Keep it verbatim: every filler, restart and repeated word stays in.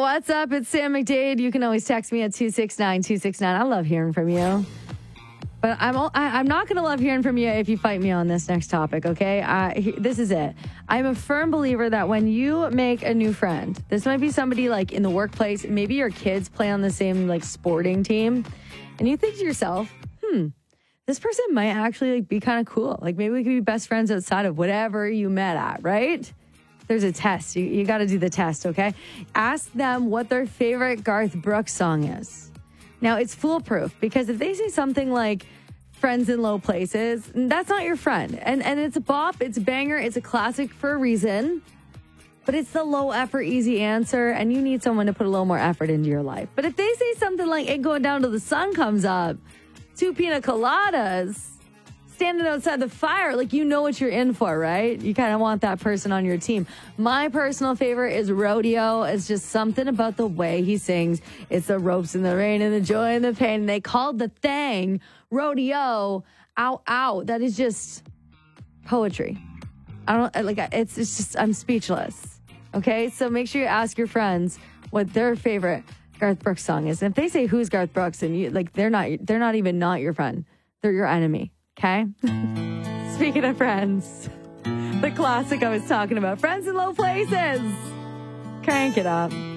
What's up? It's Sam McDade. You can always text me at two six nine, two six nine. I love hearing from you. But I'm all, I, I'm not going to love hearing from you if you fight me on this next topic, okay? Uh, he, this is it. I'm a firm believer that when you make a new friend, this might be somebody like in the workplace, maybe your kids play on the same like sporting team, and you think to yourself, hmm, this person might actually like be kind of cool. Like maybe we could be best friends outside of whatever you met at, right? There's a test. You, you got to do the test, okay? Ask them what their favorite Garth Brooks song is. Now, it's foolproof because if they say something like Friends in Low Places, that's not your friend. And and it's a bop, it's a banger, it's a classic for a reason. But it's the low effort, easy answer, and you need someone to put a little more effort into your life. But if they say something like, ain't going down till the sun comes up, two pina coladas, standing outside the fire, like you know what you're in for, right? You kind of want that person on your team. My personal favorite is Rodeo. It's just something about the way he sings. It's the ropes and the rain and the joy and the pain. And they called the thing Rodeo. Ow, ow. That is just poetry. I don't like it's it's just I'm speechless. Okay? So make sure you ask your friends what their favorite Garth Brooks song is. And if they say who's Garth Brooks and you like they're not they're not even not your friend. They're your enemy. Okay? Speaking of friends, the classic I was talking about, Friends in Low Places. Crank it up.